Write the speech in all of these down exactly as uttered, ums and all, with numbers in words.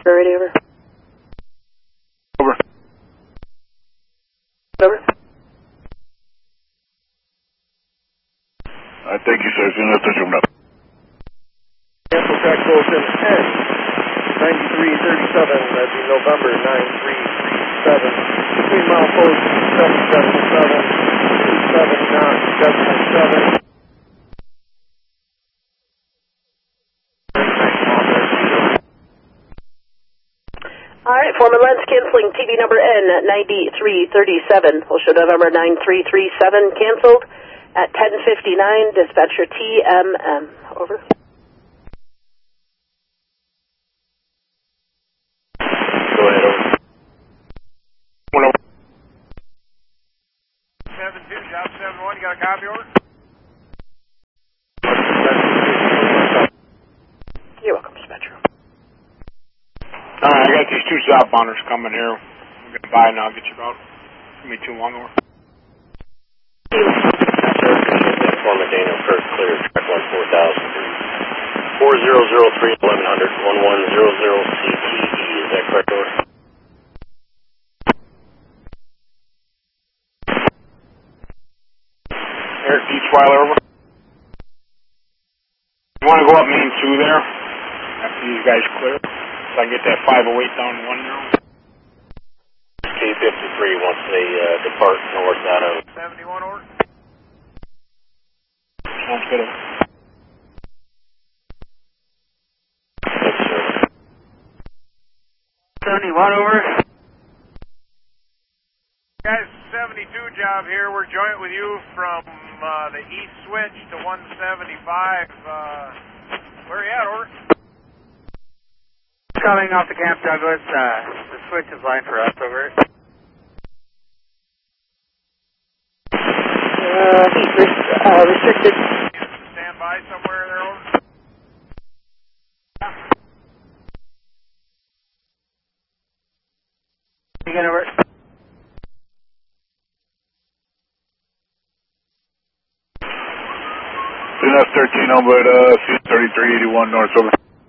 Ready, over. Over. Over. I thank you, sir. Soon as I jump up. Cancel track Wilson ten, ninety-three thirty-seven, that'd be November nine three three seven, between milepost seven seven seven, two seven nine, decimal seven. Alright, Foreman Lens canceling T V number N ninety-three thirty-seven. We'll show November nine three three seven canceled at ten fifty-nine, dispatcher T M M. Over. Go ahead, over. One over. seven two, job seven one, you got a copy, over? You're welcome, dispatcher. Alright, I got these two southbounders coming here. I'm going to buy and I'll get you about. Give me two long over. Foreman Daniel first clear, track one four thousand three. four zero zero three, eleven hundred, one one zero zero C T E, is that correct, over? Eric Deechweiler, over. You want to go up main two there? After these guys clear? So I can get that five oh eight down one now. K fifty-three once they uh, depart north out of seventy-one, over? Sounds good. Thanks, sir. seventy-one, over? Guys, seventy-two job here. We're joint with you from uh, the east switch to one seventy-five. Uh, where are you at, over? Coming off the Camp Douglas, uh, the switch is line for us, over. Uh, heat res- uh, restricted. Stand by somewhere there, over? Again, over. C N S thirteen over at uh, C thirty-three eighty-one north, over.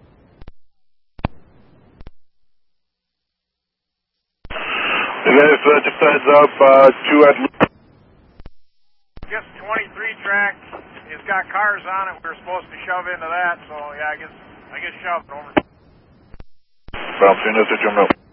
Hey guys, uh, just a heads up, uh, two at Guess twenty-three track has got cars on it. We were supposed to shove into that, so yeah, I guess I guess shove it over. From C N S at Jim Mill.